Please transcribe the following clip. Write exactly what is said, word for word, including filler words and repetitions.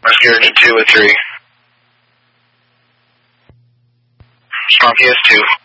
Rescue Urgent two with three. Strong P S two.